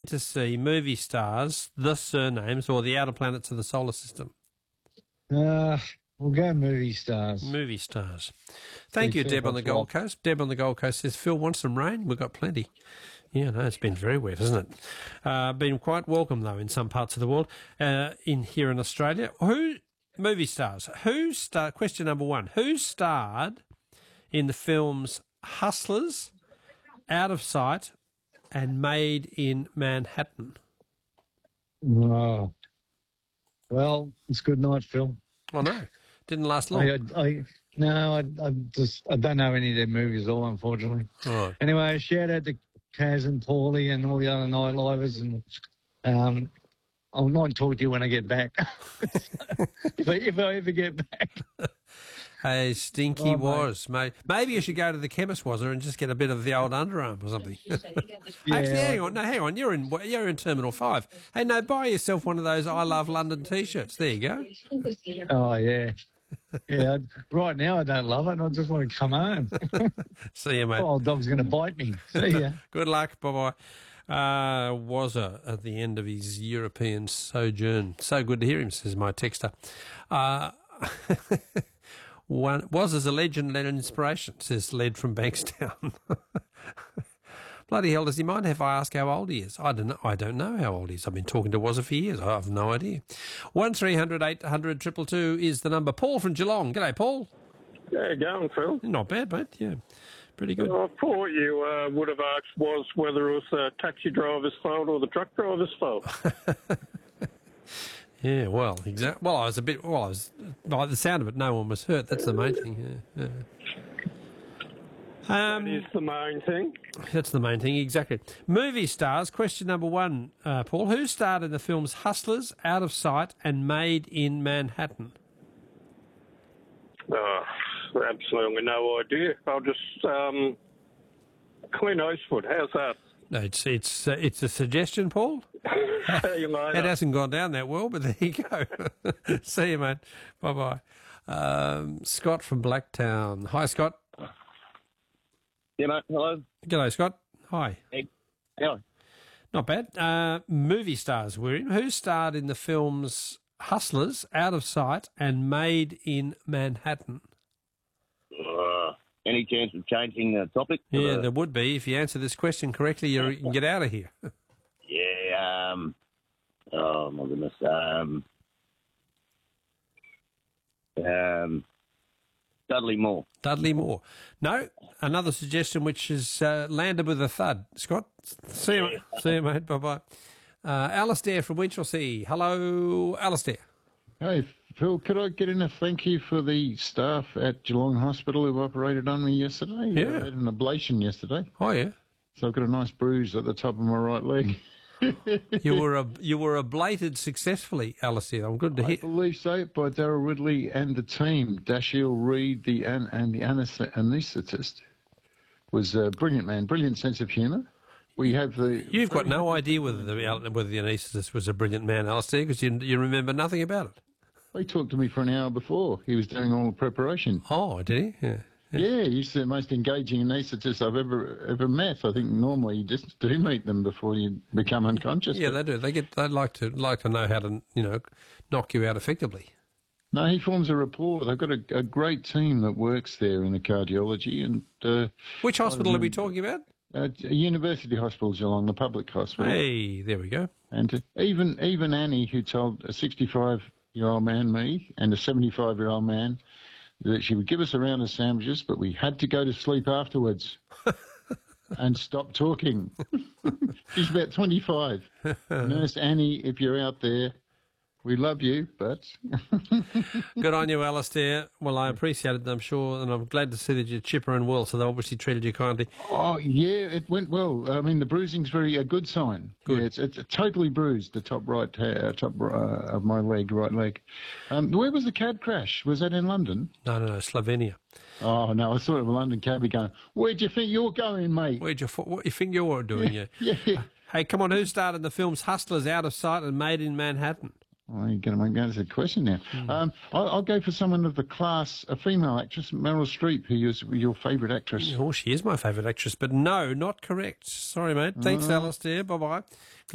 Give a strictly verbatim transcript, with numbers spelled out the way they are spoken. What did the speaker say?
to see movie stars, the surnames, or the outer planets of the solar system? Uh, we'll go movie stars. Movie stars. Thank See you, Phil Deb on the what's Gold what. Coast. Deb on the Gold Coast says, Phil wants some rain. We've got plenty. Yeah, no, it's been very wet, hasn't it? Uh, been quite welcome, though, in some parts of the world. Uh, in here in Australia. Who, movie stars, who star, question number one, who starred in the films Hustlers, Out of Sight, and Made in Manhattan? Oh. Well, it's good night, Phil. Oh, no. Didn't last long. I, I, I, no, I, I just I don't know any of their movies at all, unfortunately. Right. Anyway, shout out to Kaz and Paulie and all the other nightlivers, and um, I'll not talk to you when I get back. if, I, if I ever get back. Hey, stinky Oh, mate. was. Mate. Maybe you should go to the chemist, was there, and just get a bit of the old underarm or something. Yeah. Actually, hang on. No, hang on. You're in you're in Terminal five. Hey, no, buy yourself one of those I Love London T-shirts. There you go. Oh, yeah. Yeah, right now I don't love it. I just want to come home. See you, mate. Oh, dog's going to bite me. See ya. Good luck. Bye-bye. Uh, Wazza at the end of his European sojourn. So good to hear him, says my texter. Uh, one, Wazza's a legend and an inspiration, says Led from Bankstown. Bloody hell, does he mind if I ask how old he is? I don't know. I don't know how old he is. I've been talking to Wazza for years. I have no idea. One three hundred eight hundred two two two is the number. Paul from Geelong. G'day, Paul. Yeah, going, Phil. Not bad, mate. Yeah, pretty good. I thought you uh, would have asked was whether it was the taxi driver's fault or the truck driver's fault. Yeah, well, exactly. Well, I was a bit. Well, I was. By the sound of it, no one was hurt. That's the main thing. Yeah, yeah. Um, that is the main thing. That's the main thing, exactly. Movie stars, question number one, uh, Paul. Who starred in the films Hustlers, Out of Sight, and Made in Manhattan? Oh, absolutely no idea. I'll just um, Clint Eastwood. How's that? No, it's it's uh, it's a suggestion, Paul. See you later. It hasn't gone down that well, but there you go. See you, mate. Bye bye. Um, Scott from Blacktown. Hi, Scott. Yeah, mate. Hello. G'day, Scott. Hi. Hey. Hello. Not bad. Uh, movie stars, William. Who starred in the films Hustlers, Out of Sight, and Made in Manhattan? Uh, any chance of changing the topic? Yeah, Uh, there would be. If you answer this question correctly, you're, you can get out of here. yeah. Um. Oh my goodness. Um. Um. Dudley Moore. Dudley Moore. No, another suggestion which has uh, landed with a thud. Scott, see you, mate. See you, mate. Bye-bye. Uh, Alistair from Winchelsea. Hello, Alistair. Hey, Phil, could I get in a thank you for the staff at Geelong Hospital who operated on me yesterday? Yeah. I had an ablation yesterday, Oh, yeah. so I've got a nice bruise at the top of my right leg. You were a, you were ablated successfully, Alistair. I'm good to I hear. believe so, by Darryl Ridley and the team. Dashiell Reed the an, and the anaesthet- anaesthetist was a brilliant man, brilliant sense of humour. We have the. You've got no idea whether the whether the anaesthetist was a brilliant man, Alistair, because you, you remember nothing about it. He talked to me for an hour before. He was doing all the preparation. Oh, did he? Yeah. Yeah, he's the most engaging anaesthetist I've ever ever met. I think normally you just do meet them before you become unconscious. Yeah, but they do. They get. They like to like to know how to you know knock you out effectively. no, he forms a rapport. They've got a, a great team that works there in the cardiology. And uh, Which hospital are we talking about? uh, University Hospital Geelong, the public hospital. Hey, there we go. And uh, even even Annie, who told a sixty-five-year-old man, me, and a seventy-five-year-old man, that she would give us a round of sandwiches, but we had to go to sleep afterwards and stop talking. She's about twenty-five. Nurse Annie, if you're out there, we love you, but... Good on you, Alistair. Well, I appreciate it, I'm sure, and I'm glad to see that you're chipper and well, so they obviously treated you kindly. Oh, yeah, it went well. I mean, the bruising's very a good sign. Good. Yeah, it's, it's totally bruised, the top right, uh, top uh, of my leg, right leg. Um, where was the cab crash? Was that in London? No, no, no, Slovenia. Oh, no, I thought of a London cabbie going, where do you think you're going, mate? Where'd you, what do you think you're doing? Yeah. Yeah. Hey, come on, who starred in the films Hustlers, Out of Sight, and Made in Manhattan? Oh, you're going to make that as a question now. Mm. Um, I'll, I'll go for someone of the class, a female actress, Meryl Streep, who is your favourite actress. Oh, she is my favourite actress, but no, not correct. Sorry, mate. Thanks, Oh. Alistair. Bye-bye.